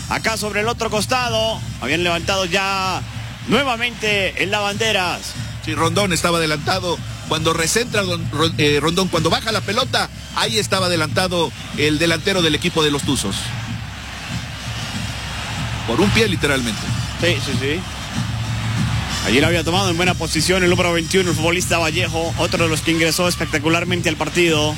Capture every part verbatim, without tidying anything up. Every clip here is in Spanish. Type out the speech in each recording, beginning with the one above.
acá sobre el otro costado. Habían levantado ya nuevamente en la banderas. Sí, Rondón estaba adelantado. Cuando recentra eh, Rondón, cuando baja la pelota, ahí estaba adelantado el delantero del equipo de los Tuzos. Por un pie, literalmente. Sí, sí, sí. Allí lo había tomado en buena posición el número veintiuno, el futbolista Vallejo, otro de los que ingresó espectacularmente al partido.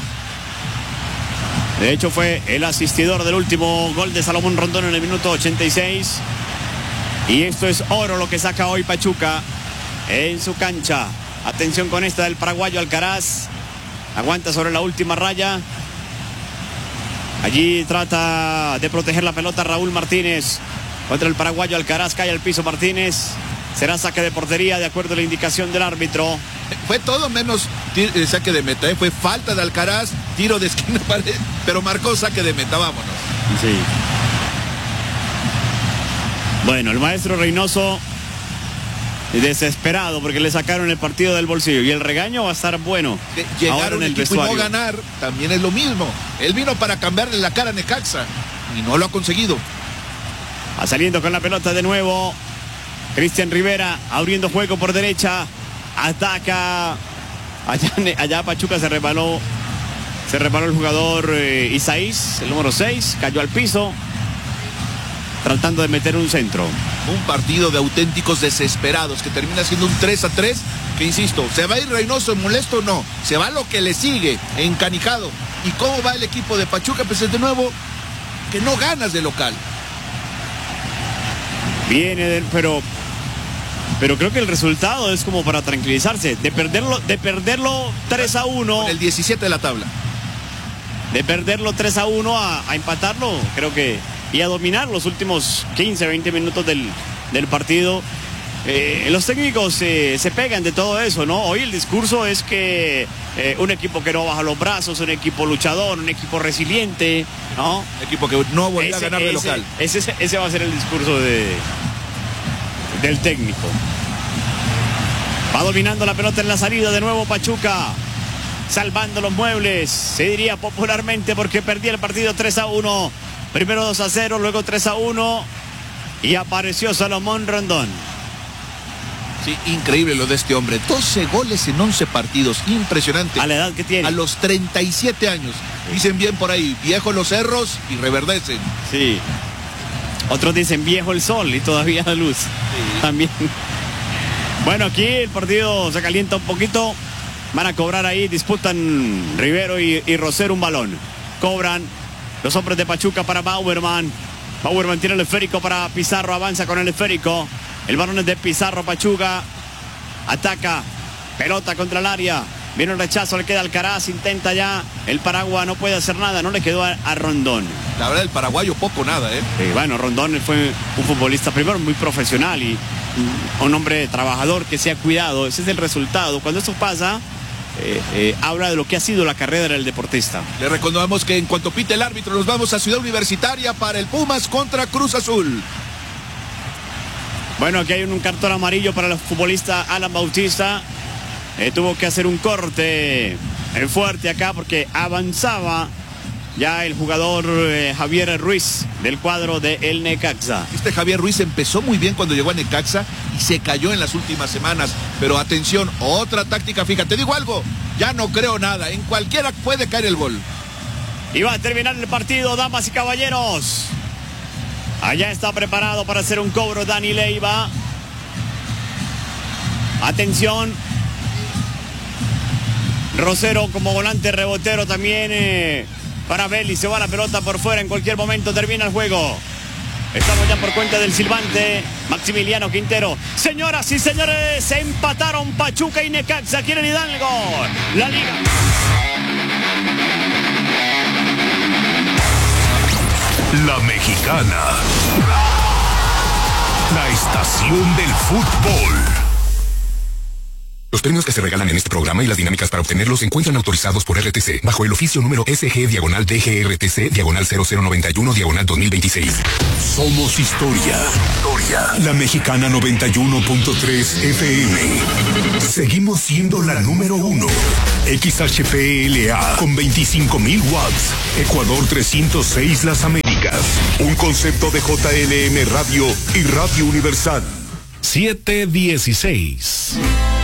De hecho, fue el asistidor del último gol de Salomón Rondón en el minuto ochenta y seis. Y esto es oro lo que saca hoy Pachuca en su cancha. Atención con esta del paraguayo Alcaraz. Aguanta sobre la última raya. Allí trata de proteger la pelota Raúl Martínez. Contra el paraguayo Alcaraz, cae al piso Martínez. Será saque de portería de acuerdo a la indicación del árbitro. Fue todo menos eh, saque de meta, ¿eh? Fue falta de Alcaraz, tiro de esquina, pero marcó saque de meta, vámonos. Sí. Bueno, el maestro Reynoso desesperado porque le sacaron el partido del bolsillo y el regaño va a estar bueno. Llegar a un en el equipo vestuario y no ganar también es lo mismo. Él vino para cambiarle la cara a Necaxa y no lo ha conseguido. Va saliendo con la pelota de nuevo Cristian Rivera, abriendo juego por derecha. Ataca. Allá, allá Pachuca se resbaló. Se resbaló el jugador eh, Isaís, el número seis, cayó al piso, tratando de meter un centro. Un partido de auténticos desesperados que termina siendo un tres a tres, que insisto, ¿se va a ir Reynoso molesto? No, se va lo que le sigue, encanijado. ¿Y cómo va el equipo de Pachuca? Pues de nuevo, que no ganas de local. Viene del, pero pero creo que el resultado es como para tranquilizarse, de perderlo, de perderlo tres a uno. Con el diecisiete de la tabla. De perderlo tres a uno a, a empatarlo, creo que, y a dominar los últimos quince, veinte minutos del, del partido. Eh, los técnicos eh, se pegan de todo eso, ¿no? Hoy el discurso es que eh, un equipo que no baja los brazos, un equipo luchador, un equipo resiliente, ¿no? Un equipo que no volvió ese, a ganar de ese, local. Ese, ese, ese va a ser el discurso de, del técnico. Va dominando la pelota en la salida de nuevo Pachuca, salvando los muebles, se diría popularmente, porque perdía el partido tres a uno. Primero dos a cero, luego tres a uno y apareció Salomón Rondón. Sí, increíble lo de este hombre. doce goles en once partidos, impresionante. A la edad que tiene. A los treinta y siete años. Dicen bien por ahí, viejos los cerros y reverdecen. Sí. Otros dicen viejo el sol y todavía la luz. Sí. También. Bueno, aquí el partido se calienta un poquito. Van a cobrar ahí, disputan Rivero y, y Rosero un balón. Cobran los hombres de Pachuca para Bauerman. Bauerman tiene el esférico para Pizarro, avanza con el esférico. El balón es de Pizarro, Pachuca. Ataca, pelota contra el área. Viene el rechazo, le queda Alcaraz, intenta ya. El Paragua no puede hacer nada, no le quedó a, a Rondón. La verdad, el paraguayo poco nada, ¿eh? Sí, bueno, Rondón fue un futbolista primero muy profesional y un hombre trabajador que se ha cuidado. Ese es el resultado. Cuando esto pasa, eh, eh, habla de lo que ha sido la carrera del deportista. Le recordamos que en cuanto pite el árbitro nos vamos a Ciudad Universitaria para el Pumas contra Cruz Azul. Bueno, aquí hay un cartón amarillo para el futbolista Alan Bautista. Eh, tuvo que hacer un corte eh, fuerte acá porque avanzaba ya el jugador eh, Javier Ruiz del cuadro de el Necaxa. Este Javier Ruiz empezó muy bien cuando llegó a Necaxa y se cayó en las últimas semanas. Pero atención, otra táctica fija. Te digo algo, ya no creo nada. En cualquiera puede caer el gol. Y va a terminar el partido, damas y caballeros. Allá está preparado para hacer un cobro Dani Leiva. Atención. Rosero como volante rebotero también eh, para Belli. Se va la pelota por fuera. En cualquier momento termina el juego. Estamos ya por cuenta del silbante Maximiliano Quintero. Señoras y señores, se empataron Pachuca y Necaxa aquí en Hidalgo. La Liga. La Mexicana, la estación del fútbol. Los premios que se regalan en este programa y las dinámicas para obtenerlos se encuentran autorizados por R T C bajo el oficio número S G diagonal D G R T C diagonal cero cero noventa y uno diagonal dos mil veintiséis. Somos historia. Historia. La Mexicana noventa y uno punto tres F M. Seguimos siendo la número uno. X H P L A con veinticinco mil watts. Ecuador trescientos seis Las Américas. dinámicas, un concepto de J L M Radio y Radio Universal. siete dieciséis.